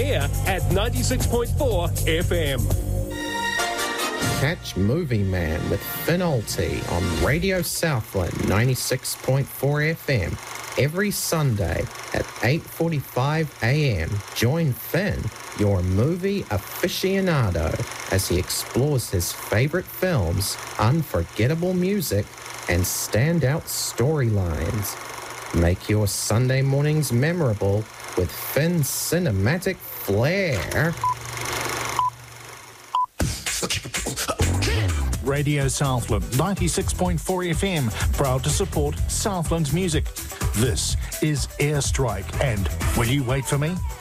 air at 96.4 FM. Catch Movie Man with Finn Olty on Radio Southland 96.4 FM every Sunday at 8:45 a.m. Join Finn, your movie aficionado, as he explores his favorite films, unforgettable music, and standout storylines. Make your Sunday mornings memorable with Finn's cinematic flair. Radio Southland 96.4 FM, proud to support Southland music. This is Airstrike and Will You Wait For Me?